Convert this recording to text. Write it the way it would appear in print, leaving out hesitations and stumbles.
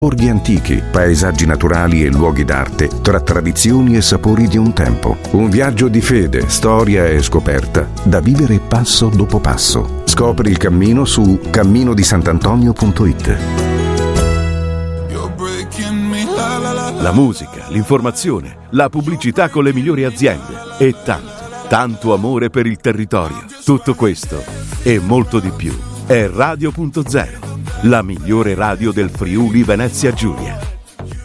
borghi antichi, paesaggi naturali e luoghi d'arte, tra tradizioni e sapori di un tempo. Un viaggio di fede, storia e scoperta, da vivere passo dopo passo. Scopri il cammino su camminodisantantonio.it. La musica, l'informazione, la pubblicità con le migliori aziende e tanto amore per il territorio. Tutto questo e molto di più è Radio.0, la migliore radio del Friuli Venezia Giulia.